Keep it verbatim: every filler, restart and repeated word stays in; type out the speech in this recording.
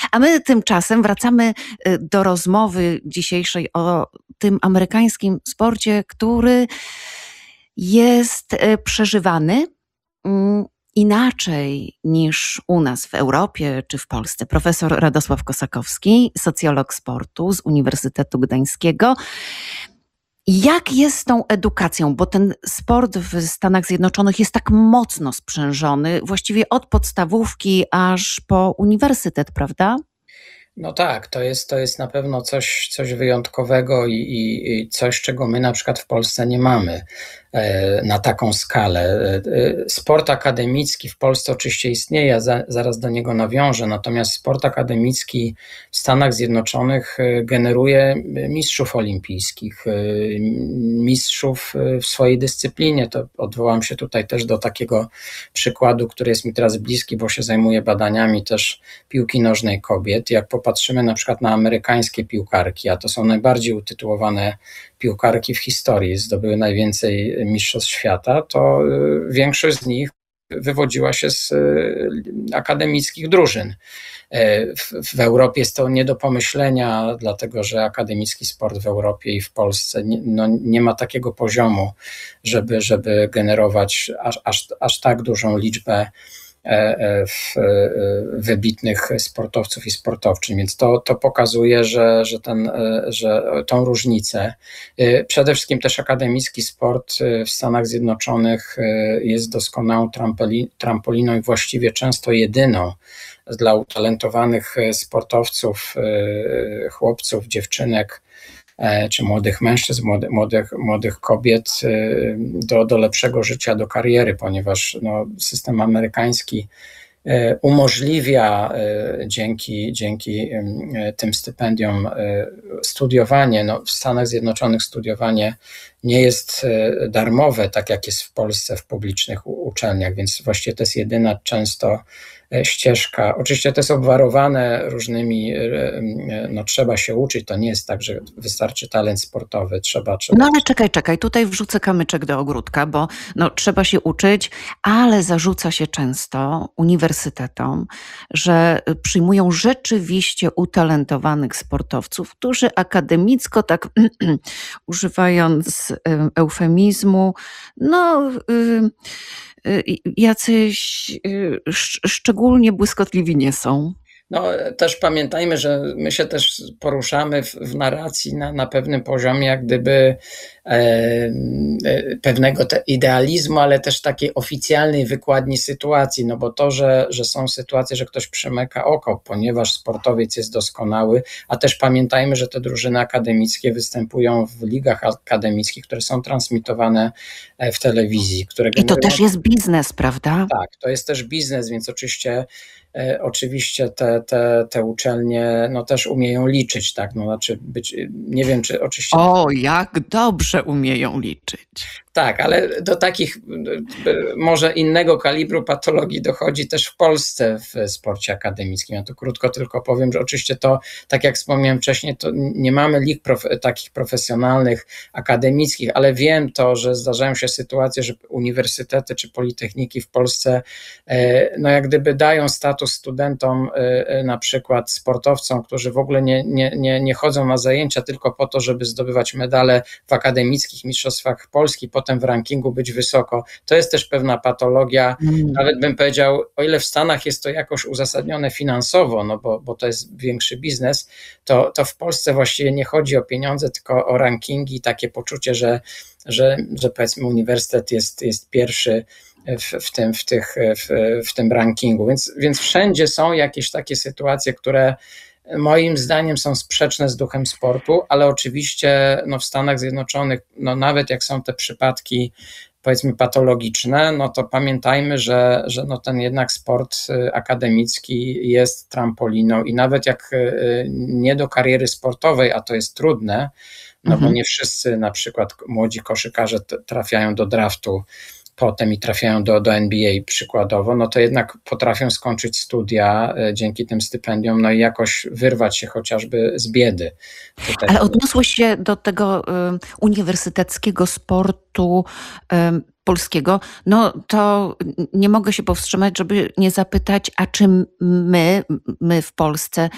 A my tymczasem wracamy y, do rozmowy dzisiejszej o tym amerykańskim sporcie, który jest y, przeżywany mm, inaczej niż u nas w Europie czy w Polsce. Profesor Radosław Kosakowski, socjolog sportu z Uniwersytetu Gdańskiego. Jak jest z tą edukacją? Bo ten sport w Stanach Zjednoczonych jest tak mocno sprzężony, właściwie od podstawówki aż po uniwersytet, prawda? No tak, to jest, to jest na pewno coś, coś wyjątkowego i, i, i coś, czego my na przykład w Polsce nie mamy e, na taką skalę. E, sport akademicki w Polsce oczywiście istnieje, ja za, zaraz do niego nawiążę, natomiast sport akademicki w Stanach Zjednoczonych generuje mistrzów olimpijskich, e, mistrzów w swojej dyscyplinie. To odwołam się tutaj też do takiego przykładu, który jest mi teraz bliski, bo się zajmuję badaniami też piłki nożnej kobiet. Jak popatrzymy na przykład na amerykańskie piłkarki, a to są najbardziej utytułowane piłkarki w historii, zdobyły najwięcej mistrzostw świata, to większość z nich wywodziła się z akademickich drużyn. W, w Europie jest to nie do pomyślenia, dlatego że akademicki sport w Europie i w Polsce nie, no, nie ma takiego poziomu, żeby, żeby generować aż, aż, aż tak dużą liczbę wybitnych sportowców i sportowczyń, więc to, to pokazuje, że, że, ten, że tą różnicę. Przede wszystkim też akademicki sport w Stanach Zjednoczonych jest doskonałą trampoliną i właściwie często jedyną dla utalentowanych sportowców, chłopców, dziewczynek czy młodych mężczyzn, młodych, młodych kobiet do, do lepszego życia, do kariery, ponieważ no, system amerykański umożliwia dzięki, dzięki tym stypendium studiowanie. No, w Stanach Zjednoczonych studiowanie nie jest darmowe, tak jak jest w Polsce w publicznych uczelniach, więc właściwie to jest jedyna często ścieżka. Oczywiście to jest obwarowane różnymi, no trzeba się uczyć, to nie jest tak, że wystarczy talent sportowy, trzeba... trzeba... No ale czekaj, czekaj, tutaj wrzucę kamyczek do ogródka, bo no, trzeba się uczyć, ale zarzuca się często uniwersytetom, że przyjmują rzeczywiście utalentowanych sportowców, którzy akademicko, tak używając eufemizmu, no... Y jacyś szczególnie błyskotliwi nie są. No też pamiętajmy, że my się też poruszamy w, w narracji na, na pewnym poziomie jak gdyby e, e, pewnego te idealizmu, ale też takiej oficjalnej wykładni sytuacji, no bo to, że, że są sytuacje, że ktoś przymyka oko, ponieważ sportowiec jest doskonały, a też pamiętajmy, że te drużyny akademickie występują w ligach akademickich, które są transmitowane w telewizji. Które I to generują... też jest biznes, prawda? Tak, to jest też biznes, więc oczywiście E, oczywiście te, te, te uczelnie no, też umieją liczyć, tak? No, znaczy być, nie wiem, czy oczywiście... O, jak dobrze umieją liczyć. Tak, ale do takich może innego kalibru patologii dochodzi też w Polsce w sporcie akademickim. Ja tu krótko tylko powiem, że oczywiście to, tak jak wspomniałem wcześniej, to nie mamy lig prof, takich profesjonalnych, akademickich, ale wiem to, że zdarzają się sytuacje, że uniwersytety czy politechniki w Polsce no jak gdyby dają status studentom, na przykład sportowcom, którzy w ogóle nie, nie, nie, nie chodzą na zajęcia tylko po to, żeby zdobywać medale w akademickich mistrzostwach Polski, potem w rankingu być wysoko. To jest też pewna patologia, mm. nawet bym powiedział, o ile w Stanach jest to jakoś uzasadnione finansowo, no bo, bo to jest większy biznes, to, to w Polsce właściwie nie chodzi o pieniądze, tylko o rankingi, takie poczucie, że, że, że powiedzmy uniwersytet jest, jest pierwszy w, w, tym, w, tych, w, w tym rankingu, więc, więc wszędzie są jakieś takie sytuacje, które moim zdaniem są sprzeczne z duchem sportu, ale oczywiście no w Stanach Zjednoczonych, no nawet jak są te przypadki powiedzmy patologiczne, no to pamiętajmy, że, że no ten jednak sport akademicki jest trampoliną i nawet jak nie do kariery sportowej, a to jest trudne, no mhm. bo nie wszyscy na przykład młodzi koszykarze trafiają do draftu potem i trafiają do, do N B A przykładowo, no to jednak potrafią skończyć studia dzięki tym stypendiom, no i jakoś wyrwać się chociażby z biedy. Tutaj... Ale odniosłeś się do tego um, uniwersyteckiego sportu um, polskiego, no to nie mogę się powstrzymać, żeby nie zapytać, a czy my, my w Polsce